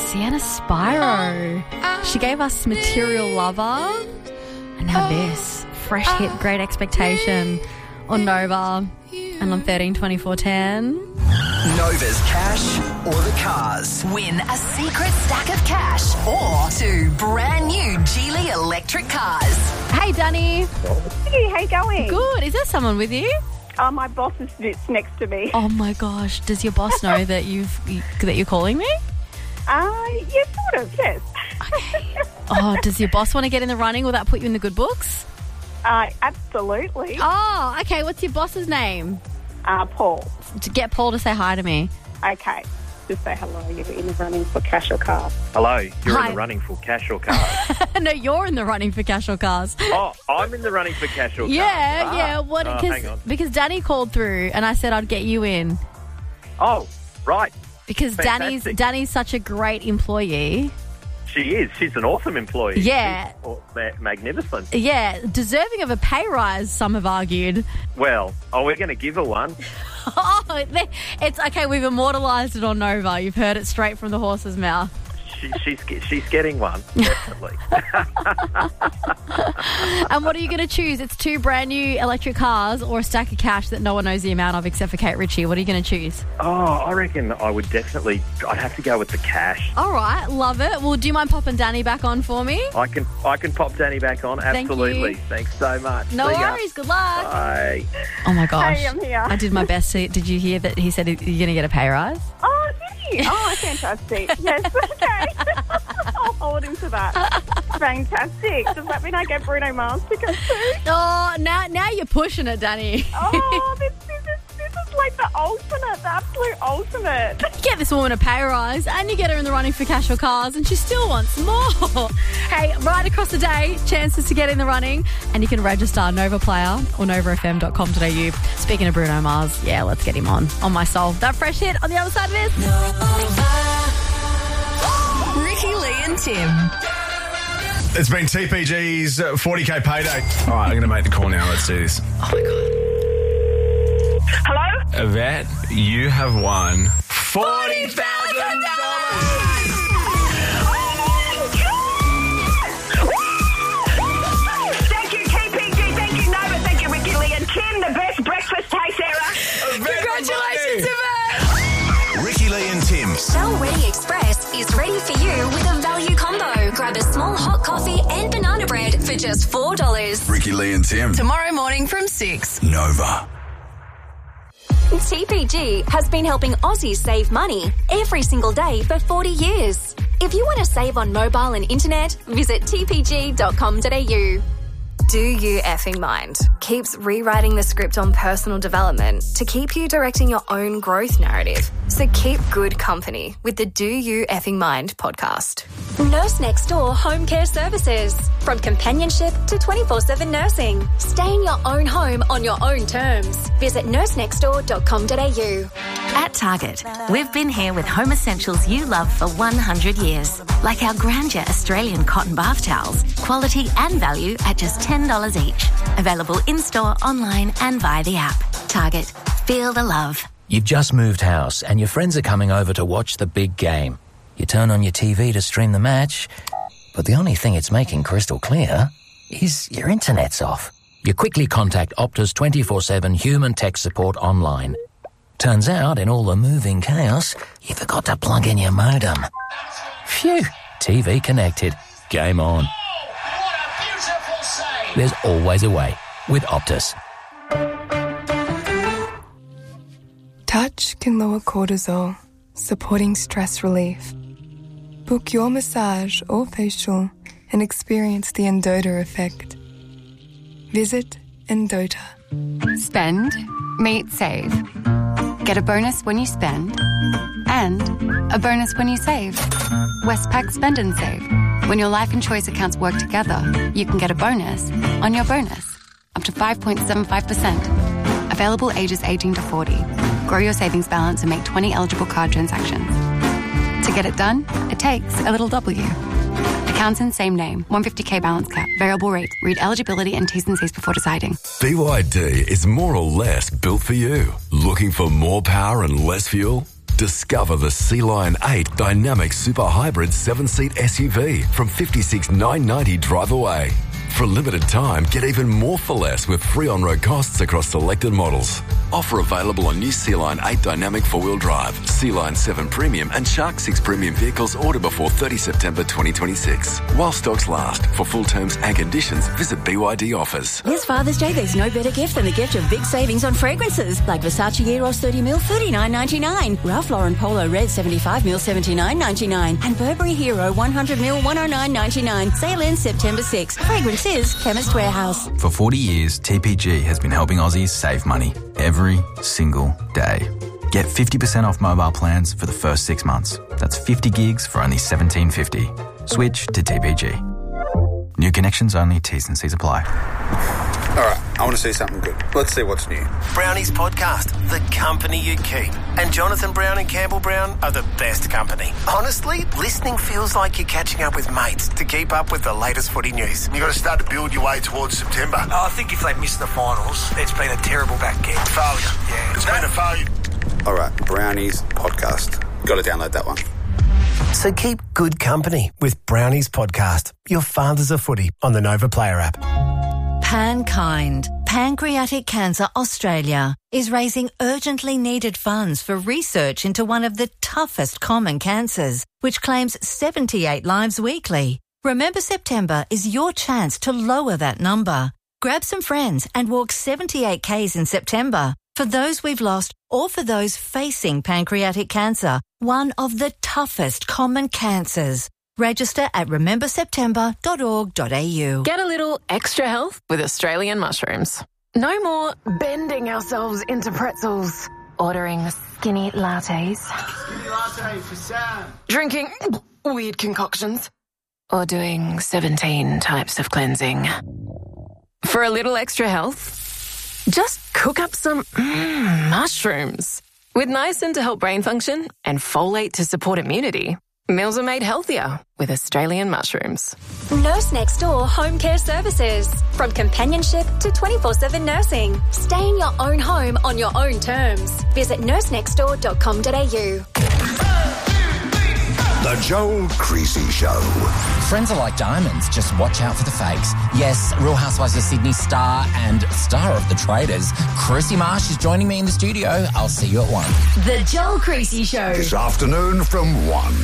Sienna Spiro. She gave us Material Lover. And now this. Fresh hit, Great Expectation on Nova and on 13-24-10. Nova's Cash or the Cars. Win a secret stack of cash or 2 brand new Geely electric cars. Hey, Danny. Hey, how you going? Good. Is there someone with you? My boss sits next to me. Oh, my gosh. Does your boss know that you're calling me? Yeah, sort of, yes. Okay. Oh, does your boss want to get in the running? Will that put you in the good books? Absolutely. Oh, okay. What's your boss's name? Paul. To get Paul to say hi to me. Okay. Just say hello. You're in the running for cash or cars. Hello, you're Hi. in the running for cash or cars. No, you're in the running for cash or cars. Oh, I'm in the running for cash or cars. Yeah. What? Hang on. Because Danny called through and I said I'd get you in. Oh, right. Because Fantastic. Danny's such a great employee. She is. She's an awesome employee. Yeah. She's magnificent. Yeah, deserving of a pay rise, some have argued. Well, we're going to give her one. Oh, it's okay. We've immortalised it on Nova. You've heard it straight from the horse's mouth. She's getting one, definitely. And what are you going to choose? It's 2 brand new electric cars or a stack of cash that no one knows the amount of except for Kate Ritchie. What are you going to choose? Oh, I reckon I'd have to go with the cash. All right, love it. Well, do you mind popping Danny back on for me? I can pop Danny back on, Thank absolutely. you. Thanks so much. No See ya. worries. Good luck. Bye. Oh, my gosh. Hey, I'm here. I did my best. Did you hear that he said you're going to get a pay rise? Oh, did you? Oh, fantastic. Yes, okay. I'll hold him to that. Fantastic. Does that mean I get Bruno Mars tickets too? Oh, now you're pushing it, Danny. Oh, this is like the ultimate, the absolute ultimate. You get this woman a pay rise and you get her in the running for cash or cars and she still wants more. Hey, right across the day, chances to get in the running and you can register Nova Player or novafm.com.au. Speaking of Bruno Mars, yeah, let's get him on my soul. That fresh hit on the other side of this. Ricky, Lee and Tim. It's been TPG's 40k payday. All right, I'm going to make the call now. Let's do this. Oh, my God. Hello? Yvette, you have won $40,000. Thank you, TPG. Thank you, Nova. Thank you, Ricky, Lee and Tim. The best breakfast taste era. Congratulations, Yvette. Ricky, Lee and Tim. Shell Ready Express is ready for you with a value combo. Grab a small hot coffee and banana bread for just $4. Ricky, Lee and Tim. Tomorrow morning from 6. Nova. TPG has been helping Aussies save money every single day for 40 years. If you want to save on mobile and internet, visit tpg.com.au. Do You Effing Mind keeps rewriting the script on personal development to keep you directing your own growth narrative. So keep good company with the Do You Effing Mind podcast. Nurse Next Door Home Care Services. From companionship to 24/7 nursing. Stay in your own home on your own terms. Visit nursenextdoor.com.au. At Target, we've been here with home essentials you love for 100 years. Like our Grandeur Australian cotton bath towels. Quality and value at just $10 each. Available in-store, online and via the app. Target. Feel the love. You've just moved house and your friends are coming over to watch the big game. You turn on your TV to stream the match, but the only thing it's making crystal clear is your internet's off. You quickly contact Optus 24/7 human tech support online. Turns out, in all the moving chaos, you forgot to plug in your modem. Phew, TV connected. Game on. There's always a way with Optus. Touch can lower cortisol, supporting stress relief. Book your massage or facial and experience the Endota effect. Visit Endota. Spend, meet, save. Get a bonus when you spend and a bonus when you save. Westpac Spend and Save. When your life and choice accounts work together, you can get a bonus on your bonus, up to 5.75%. Available ages 18 to 40. Grow your savings balance and make 20 eligible card transactions. To get it done, it takes a little W. Accounts in same name. 150k balance cap. Variable rate. Read eligibility and T's and C's before deciding. BYD is more or less built for you. Looking for more power and less fuel? Discover the Sea Lion 8 Dynamic Super Hybrid 7-seat SUV from $56,990 drive away. For a limited time, get even more for less with free on-road costs across selected models. Offer available on new Sea Lion 8 Dynamic 4-wheel drive, Sea Lion 7 Premium and Shark 6 Premium vehicles order before 30 September 2026. While stocks last. For full terms and conditions, visit BYD Offers. This Father's Day, there's no better gift than the gift of big savings on fragrances, like Versace Eros 30ml, $39.99. Ralph Lauren Polo Red 75ml, $79.99. And Burberry Hero 100ml, $109.99. Sale ends September 6. Fragrances, Chemist Warehouse. For 40 years, TPG has been helping Aussies save money every single day. Get 50% off mobile plans for the first 6 months. That's 50 gigs for only $17.50. Switch to TPG. New connections only, T's and C's apply. All right, I want to see something good. Let's see what's new. Brownie's podcast, The Company You Keep. And Jonathan Brown and Campbell Brown are the best company. Honestly, listening feels like you're catching up with mates to keep up with the latest footy news. You've got to start to build your way towards September. I think if they miss the finals, it's been a terrible back end. Failure. Yeah. It's been a failure. All right, Brownie's podcast. Got to download that one. So keep good company with Brownie's podcast. Your father's a footy on the Nova Player app. PanKind, Pancreatic Cancer Australia, is raising urgently needed funds for research into one of the toughest common cancers, which claims 78 lives weekly. Remember September is your chance to lower that number. Grab some friends and walk 78 Ks in September for those we've lost or for those facing pancreatic cancer, one of the toughest common cancers. Register at rememberseptember.org.au. Get a little extra health with Australian mushrooms. No more bending ourselves into pretzels. Ordering skinny lattes. Skinny latte for Sam. Drinking weird concoctions. Or doing 17 types of cleansing. For a little extra health, just cook up some mushrooms. With niacin to help brain function and folate to support immunity, meals are made healthier with Australian mushrooms. Nurse Next Door Home Care Services. From companionship to 24/7 nursing. Stay in your own home on your own terms. Visit nursenextdoor.com.au. The Joel Creasy Show. Friends are like diamonds. Just watch out for the fakes. Yes, Real Housewives of Sydney star and star of The Traitors, Chrissy Marsh, is joining me in the studio. I'll see you at 1. The Joel Creasy Show. This afternoon from 1.